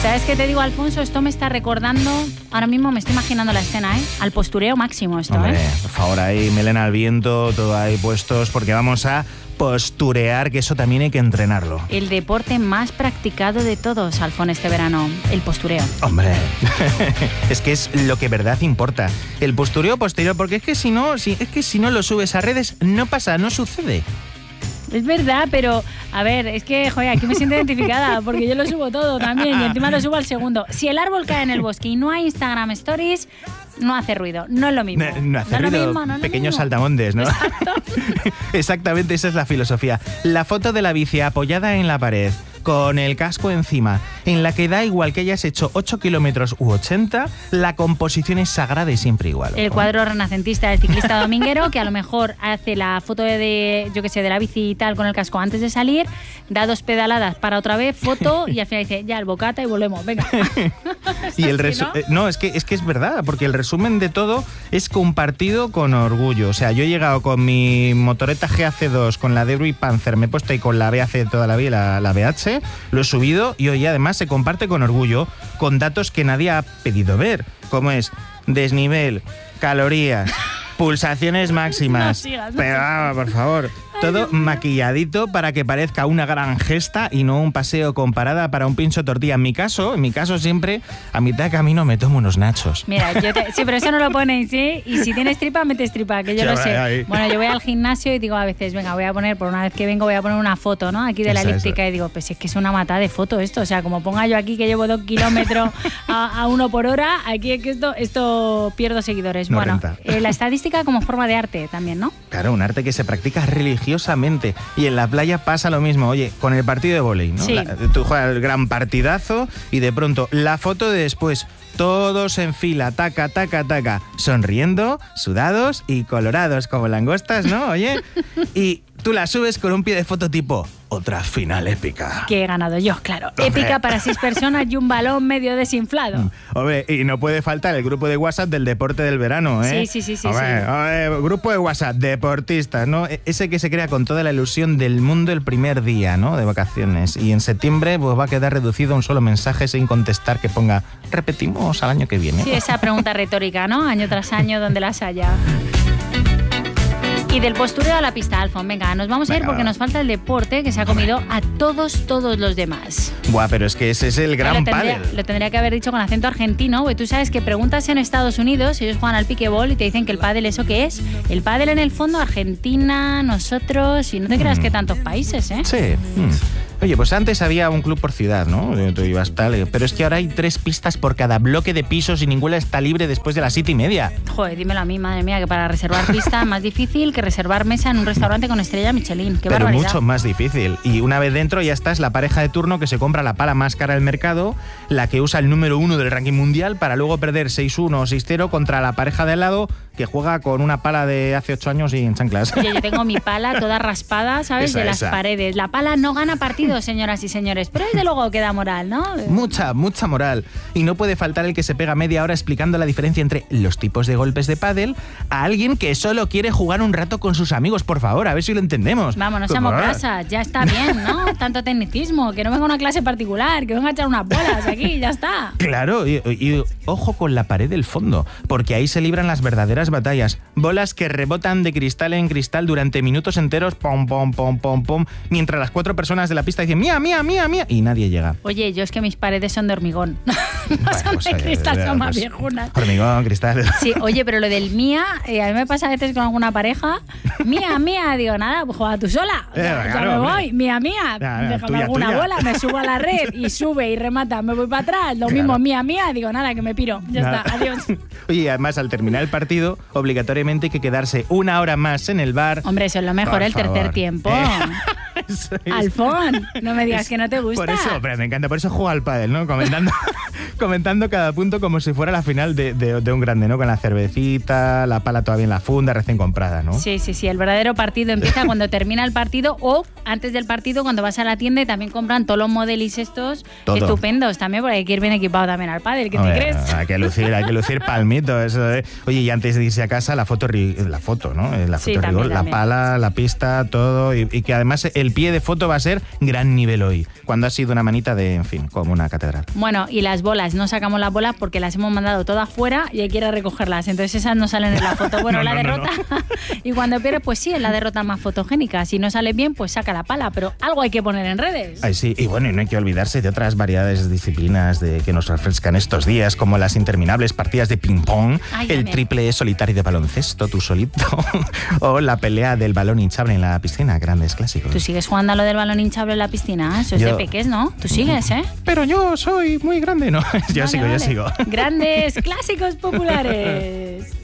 ¿Sabes qué te digo, Alfonso? Esto me está recordando, ahora mismo me estoy imaginando la escena, al postureo máximo esto. Hombre, por favor, ahí melena al viento, todo ahí puestos, porque vamos a posturear, que eso también hay que entrenarlo. El deporte más practicado de todos, Alfón, este verano, el postureo. Hombre, es que es lo que verdad importa. El postureo posterior, porque es que si no lo subes a redes, no pasa, no sucede. Es verdad, pero a ver, es que, joder, aquí me siento identificada porque yo lo subo todo también y encima lo subo al segundo. Si el árbol cae en el bosque y no hay Instagram Stories, no hace ruido, no es lo mismo. No hace ruido, pequeños saltamontes, ¿no? Exacto. Exactamente, esa es la filosofía. La foto de la bici apoyada en la pared, con el casco encima, en la que da igual que hayas hecho 8 kilómetros u 80, la composición es sagrada y siempre igual. El cuadro renacentista del ciclista dominguero, que a lo mejor hace la foto de la bici y tal con el casco antes de salir, da 2 pedaladas para otra vez, foto, y al final dice, ya, el bocata y volvemos, venga. Y el ¿no? Es que es verdad, porque el resumen de todo es compartido con orgullo. O sea, yo he llegado con mi motoreta GAC2, con la Debrui Panzer, me he puesto ahí con la BAC toda la vida, la BH, lo he subido y hoy además se comparte con orgullo, con datos que nadie ha pedido ver, como es desnivel, calorías, pulsaciones máximas. No sigas. Pero por favor, todo maquilladito para que parezca una gran gesta y no un paseo con parada para un pincho tortilla. En mi caso siempre, a mitad de camino me tomo unos nachos. Mira, sí, pero eso no lo ponéis, ¿sí? Y si tienes tripa, metes tripa, que yo lo sé. Ahí. Bueno, yo voy al gimnasio y digo a veces, venga, voy a poner, por una vez que vengo, voy a poner una foto, ¿no? Aquí de la elíptica y digo, pues es que es una matada de foto esto. O sea, como ponga yo aquí que llevo 2 kilómetros a 1 por hora, aquí es que esto pierdo seguidores. No bueno, renta. la estadística como forma de arte también, ¿no? Claro, un arte que se practica religiosamente. Y en la playa pasa lo mismo. Oye, con el partido de vóley, ¿no? Sí. Tú juegas el gran partidazo y de pronto la foto de después, todos en fila, taca, taca, taca, sonriendo, sudados y colorados como langostas, ¿no? Oye, y tú la subes con un pie de foto tipo, otra final épica. Que he ganado yo, claro. Hombre. Épica para 6 personas y un balón medio desinflado. Hombre, y no puede faltar el grupo de WhatsApp del deporte del verano, ¿eh? Sí. Hombre, grupo de WhatsApp, deportistas, ¿no? Ese que se crea con toda la ilusión del mundo el primer día, ¿no? De vacaciones. Y en septiembre pues, va a quedar reducido a un solo mensaje sin contestar que ponga, repetimos al año que viene. Sí, esa pregunta retórica, ¿no? Año tras año, donde las haya. Y del postureo a la pista, Alfon. Venga, nos vamos a ir porque nos falta el deporte que se ha comido a todos los demás. Buah, pero es que ese es el gran pádel. Lo tendría que haber dicho con acento argentino, porque tú sabes que preguntas en Estados Unidos, ellos juegan al piquebol y te dicen que el pádel, ¿eso qué es? El pádel en el fondo, Argentina, nosotros, y no te creas que tantos países, ¿eh? Sí. Oye, pues antes había un club por ciudad, ¿no? Tú ibas tal, pero es que ahora hay 3 pistas por cada bloque de pisos y ninguna está libre después de las 7:30. Joder, dímelo a mí, madre mía, que para reservar pista es más difícil que reservar mesa en un restaurante con estrella Michelin. Qué pero barbaridad. Mucho más difícil. Y una vez dentro ya estás la pareja de turno que se compra la pala más cara del mercado, la que usa el número 1 del ranking mundial para luego perder 6-1 o 6-0 contra la pareja de al lado que juega con una pala de hace 8 años y en chanclas. Oye, yo tengo mi pala toda raspada, ¿sabes? De las paredes. La pala no gana partidos, señoras y señores, pero desde luego queda moral, ¿no? Mucha moral. Y no puede faltar el que se pega media hora explicando la diferencia entre los tipos de golpes de pádel a alguien que solo quiere jugar un rato con sus amigos. Por favor, a ver si lo entendemos. Vamos, no seamos casas, ya está bien, ¿no? Tanto tecnicismo, que no venga una clase particular, que venga a echar unas bolas aquí, ya está. Claro, y ojo con la pared del fondo, porque ahí se libran las verdaderas batallas. Bolas que rebotan de cristal en cristal durante minutos enteros, pom, pom, pom, pom, pom, mientras las 4 personas de la pista dicen mía, mía, mía, mía, y nadie llega. Oye, yo es que mis paredes son de hormigón. No son de cristal, son más viejunas. Hormigón, cristal. Sí, oye, pero lo del mía, a mí me pasa a veces con alguna pareja. Mía, digo, nada, pues juega tú sola. Ya me voy, mía, déjame alguna bola, me subo a la red y sube y remata, me voy para atrás. Lo mismo, mía, digo, nada, que me piro. Ya está, adiós. Oye, además, al terminar el partido, obligatoriamente hay que quedarse 1 hora más en el bar. Hombre, eso es lo mejor, el tercer tiempo. Alfón, no me digas que no te gusta. Por eso, pero me encanta, por eso juego al pádel, ¿no? Comentando cada punto como si fuera la final de un grande, ¿no? Con la cervecita, la pala todavía en la funda, recién comprada, ¿no? Sí, el verdadero partido empieza cuando termina el partido o antes del partido cuando vas a la tienda y también compran todos los modelis estos estupendos también, porque hay que ir bien equipado también al pádel, ¿qué te crees? Hay que lucir palmito, eso, ¿eh? Oye, y antes de irse a casa, la foto, ¿no? La foto rigor, la pala, la pista, todo, y que además el pie de foto va a ser gran nivel hoy, cuando ha sido una manita de, en fin, como una catedral. Bueno, y las bolas, no sacamos las bolas porque las hemos mandado todas fuera y hay que ir a recogerlas, entonces esas no salen en la foto. Bueno, la derrota, y cuando pierdes, pues sí, es la derrota más fotogénica. Si no sale bien, pues saca la pala, pero algo hay que poner en redes. Ay, sí, y bueno, y no hay que olvidarse de otras variedades de disciplinas que nos refrescan estos días, como las interminables partidas de ping-pong, el triple solitario de baloncesto, tú solito, o la pelea del balón hinchable en la piscina, grandes clásicos. ¿Tú sigues jugando a lo del balón hinchable en la piscina? Eso es de peques, ¿no? Tú sigues, ¿eh? Pero yo soy muy grande, ¿no? Yo sigo. Grandes clásicos populares.